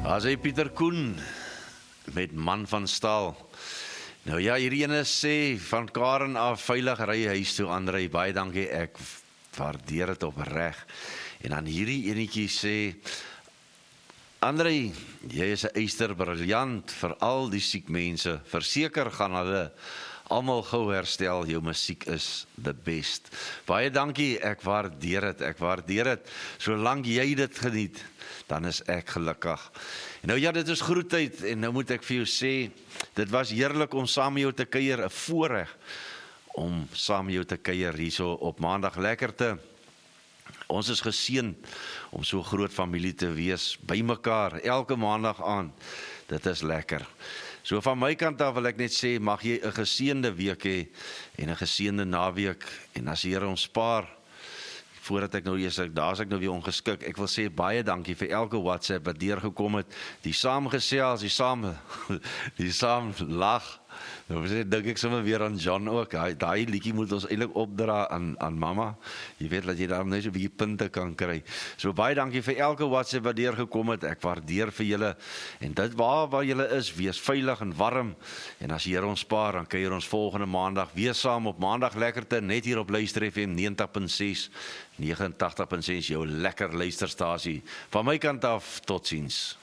As hy Pieter Koen met Man van Staal. Nou ja, hierdie ene sê van Karen af veilig ry huis toe, André, baie dankie, ek waardeer dit opreg. En dan hierdie enetjie sê, André, jy is 'n eyster briljant vir al die siek mense. Verseker gaan hulle almal gou herstel, jou musiek is the best. Baie dankie, ek waardeer dit. Solank jy dit geniet, dan is ek gelukkig. En nou ja, dit is groettyd en nou moet ek vir jou sê, dit was heerlik om saam met jou te kuier, 'n voorreg om saam met jou te kuier hierso op Maandag Lekkerte. Ons is geseën om so 'n groot familie te wees, by mekaar, elke maandag aand. Dit is lekker. So van my kant af wil ek net sê, mag jy 'n geseënde week hê en 'n geseënde naweek. En as die Here ons spaar, voordat ek nou eers, daar is ek nou weer ongeskik. Ek wil sê baie dankie vir elke WhatsApp wat deurgekom het, die saamgesels, die saam lag. Nou dink ek sommer weer aan John ook. Daai liedjie moet ons eintlik opdra aan mamma. Jy weet dat jy daar net so 'n bietjie punte kan kry. So baie dankie vir elke WhatsApp wat deurgekom het. Ek waardeer vir julle. En dit waar julle is, wees veilig en warm. En as die Here ons spaar, dan kuier ons volgende maandag weer saam op Maandag Lekkerte, net hier op Luister FM 90.6, 89.6, jou lekker luisterstasie. Van my kant af, totsiens.